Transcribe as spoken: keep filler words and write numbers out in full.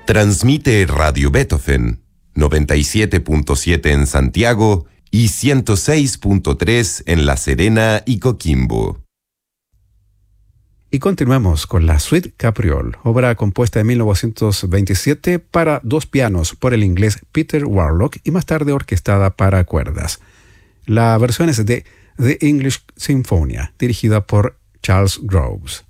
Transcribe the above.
Transmite Radio Beethoven, noventa y siete punto siete en Santiago y ciento seis punto tres en La Serena y Coquimbo. Y continuamos con la Suite Capriole, obra compuesta en mil novecientos veintisiete para dos pianos por el inglés Peter Warlock y más tarde orquestada para cuerdas. La versión es de The English Sinfonia, dirigida por Charles Groves.